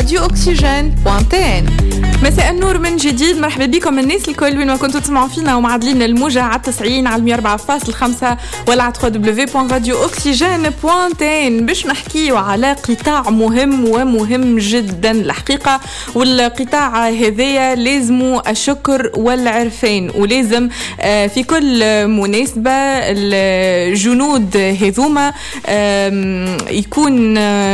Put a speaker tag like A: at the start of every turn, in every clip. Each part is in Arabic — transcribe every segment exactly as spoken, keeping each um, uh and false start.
A: راديو أكسجين بوانتين. مساء النور من جديد، مرحبا بكم الناس الكل وين ما كنتوا تسمعوا فينا ومعدلين الموجة على التسعين على مية وأربعة فاصلة خمسة ولا على دبليو دبليو دبليو بوان راديو أكسجين بوانتين باش نحكيو على قطاع مهم ومهم جدا الحقيقة. والقطاع هذايا لازمو الشكر والعرفان، ولازم في كل مناسبة الجنود هذوما يكون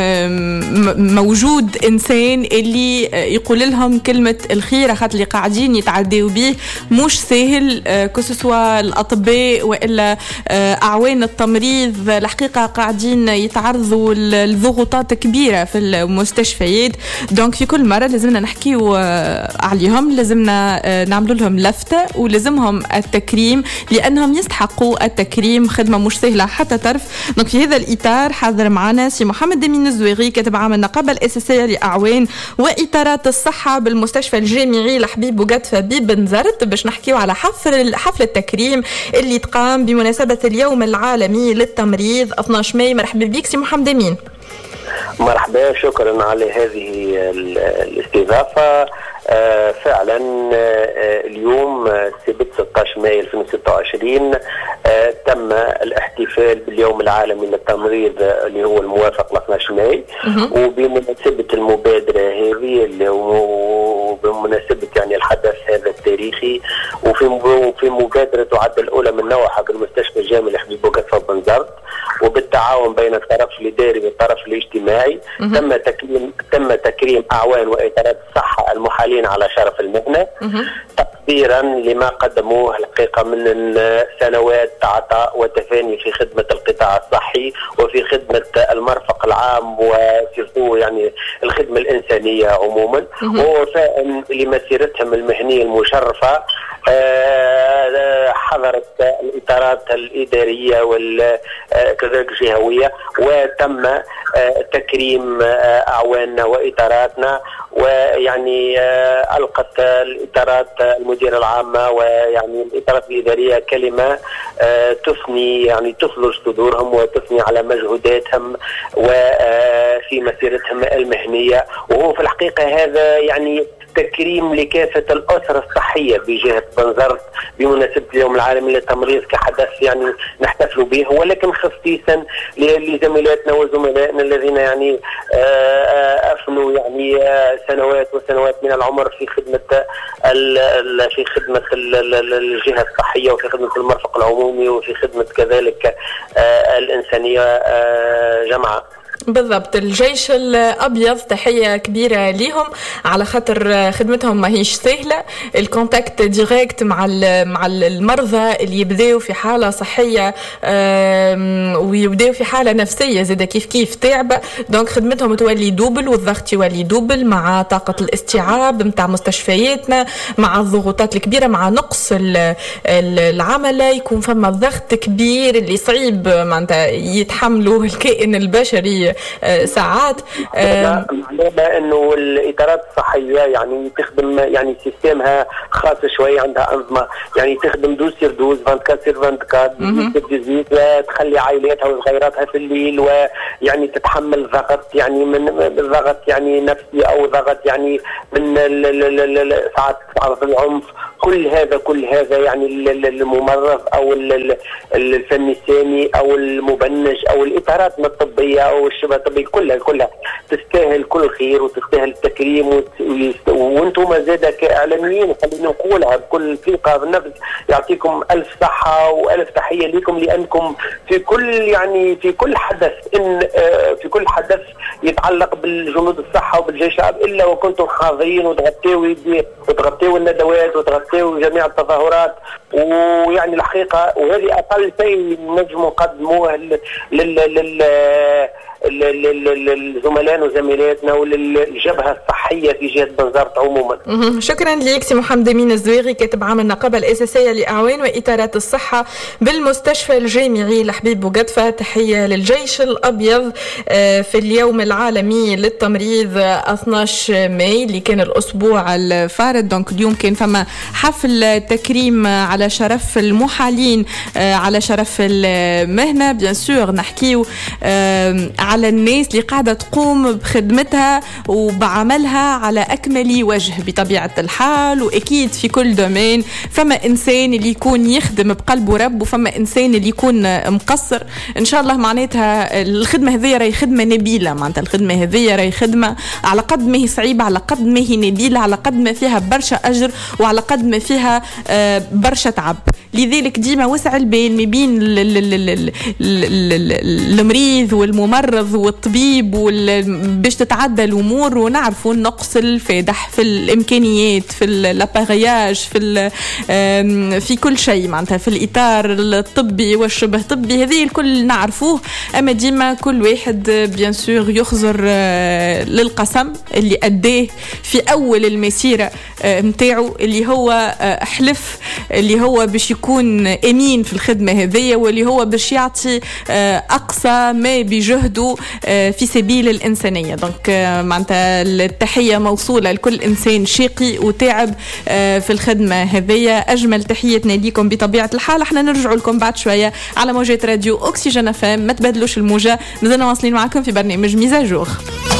A: موجود إنسان اللي يقول لهم كلمة الخير، خاطر اللي قاعدين يتعداو به مش سهل، كسوا الأطباء وإلا أعوان التمريض الحقيقة قاعدين يتعرضوا لضغوطات كبيرة في المستشفيات. دونك في كل مرة لازمنا نحكيو عليهم، لازمنا نعملوا لهم لفتة ولازمهم التكريم لأنهم يستحقوا التكريم، خدمة مش سهلة حتى طرف. دونك في هذا الإطار حاضر معنا سي محمد دمين الزويغي، كاتب عام النقابة الأساسية لأعوان وإطارات الصحة بالمستشفى الجامعي لحبيب بوقتفة ببنزرت، باش نحكيو على حفل حفل التكريم اللي تقام بمناسبة اليوم العالمي للتمريض اثني عشر ماي. مرحبا بك سي محمد دمين.
B: مرحبا، شكرا على هذه الاستضافة. آه فعلا آه اليوم السبت ستة عشر ماي ألفين وستة وعشرين آه تم الاحتفال باليوم العالمي للتمريض اللي هو الموافق ل اثني عشر ماي، وبمناسبة المبادرة هذه وبمناسبة يعني الحدث هذا التاريخي، وفي في مبادرة تعد الأولى من نوعها بالمستشفى الجامعي لحبيب بوقتفة بنزرت، وبالتعاون بين الطرف الإداري والطرف الاجتماعي تم تكريم تم تكريم أعوان وإطارات الصحة المحالين على شرف المهنة تقديرا لما قدموه الحقيقة من سنوات عطاء وتفاني في خدمة القطاع الصحي وفي خدمة المرفق العام وفي يعني الخدمة الإنسانية عموما، ووفاء لمسيرتهم المهنية المشرفة. حضرت الإطارات الإدارية وكذلك الجهوية وتم تكريم أعواننا وإطاراتنا، ويعني ألقت الإطارات المديرة العامة ويعني الإطارات الإدارية كلمة تثني يعني تثلج صدورهم وتثني على مجهوداتهم وفي مسيرتهم المهنية. وهو في الحقيقة هذا يعني تكريم لكافة الأسرة الصحية بجهة بنزرت بمناسبة اليوم العالمي للتمريض كحدث يعني نحتفل به، ولكن خصيصا لزميلاتنا وزملائنا الذين يعني أفنوا يعني سنوات وسنوات من العمر في خدمة في خدمة الجهة الصحية وفي خدمة المرفق العمومي وفي خدمة كذلك الإنسانية جمعاء.
A: بالضبط، الجيش الأبيض تحية كبيرة ليهم على خاطر خدمتهم ما هيش سهلة، الكونتاكت ديريكت مع مع المرضى اللي يبداوا في حالة صحية ويبداوا في حالة نفسية زاد كيف كيف تعب. دونك خدمتهم تولي دوبل والضغط يولي دوبل مع طاقة الاستيعاب متاع مستشفياتنا، مع الضغوطات الكبيرة، مع نقص العملة، يكون فما ضغط كبير اللي صعيب معناتها يتحمله الكائن البشري ساعات.
B: معلومة انه الادارات الصحيه يعني تخدم يعني سيستمها خاص شوي، عندها انظمه يعني تخدم دوز سير دوز أربعة وعشرين سير أربعة وعشرين، تخلي عائلاتها وصغيراتها في الليل ويعني تتحمل ضغط يعني من ضغط يعني نفسي او ضغط يعني من ساعات تعرض العنف. كل هذا كل هذا يعني الممرض او الفني السامي او المبنج او الاطارات الطبيه او الشبه الطبيه كلها كلها تستاهل كل خير وتستاهل التكريم، وانتم زاد كاعلاميين خلينا نقولها بكل ثقه بالنفس، يعطيكم الف صحه والف تحيه لكم، لانكم في كل يعني في كل حدث ان في كل حدث يتعلق بالجنود الصحه وبالجيش الشعب الا وكنتم حاضرين وتغطيوا وتغطيوا الندوات وتغطيوا جميع التظاهرات. ويعني الحقيقه وهذه اقل شيء نجم نقدموه لل لل للزملاء وزميلاتنا وللجبهة الصحية في جهة بنزرت عموما.
A: شكرا لك سي محمد دمين الزويغي، كاتب عام النقابة الأساسية لأعوان وإطارات الصحة بالمستشفى الجامعي لحبيب بوقتفة. تحية للجيش الأبيض في اليوم العالمي للتمريض اثني عشر ماي اللي كان الأسبوع الفارد. دونك اليوم كان فما حفل تكريم على شرف المحالين على شرف المهنة. بيان سور نحكيو على على الناس اللي قاعدة تقوم بخدمتها وبعملها على أكمل وجه بطبيعة الحال. وأكيد في كل دومين فما إنسان اللي يكون يخدم بقلبه رب وفما إنسان اللي يكون مقصر. إن شاء الله معناتها الخدمة هذه راهي خدمة نبيلة، معناتها الخدمة هذه راهي خدمة على قد ما هي صعيبة، على قد ما هي نبيلة، على قد ما فيها برشا أجر وعلى قد ما فيها برشا تعب. لذلك ديما وسع البال ما بين المريض والممرض والطبيب باش تتعدى الأمور ونعرفوا نقص الفادح في الإمكانيات، في الابارياج، في في كل شيء معناتها في الإطار الطبي والشبه طبي، هذه الكل نعرفوه. أما ديما كل واحد بيان سور يخزر للقسم اللي أداه في أول المسيرة متاعه، اللي هو حلف اللي هو باش يكون أمين في الخدمة هذية، واللي هو باش يعطي أقصى ما بجهده في سبيل الإنسانية. دونك معناتها التحية موصولة لكل إنسان شقي وتعب في الخدمة هذية. أجمل تحياتنا ليكم بطبيعة الحال. احنا نرجع لكم بعد شوية على موجات راديو أكسجين اف ام. ما تبدلوش الموجة، مازلنا واصلين معكم في برنامج ميزاجور.